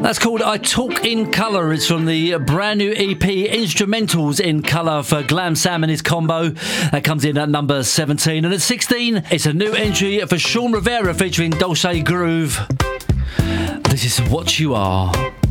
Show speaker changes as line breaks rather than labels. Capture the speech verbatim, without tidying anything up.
That's called I Talk in Colour. It's from the brand new E P Instrumentals in Colour for Glam Sam and his combo. That comes in at number seventeen. And at sixteen, it's a new entry for Sean Rivera featuring Dolce Groove. This is What You Are.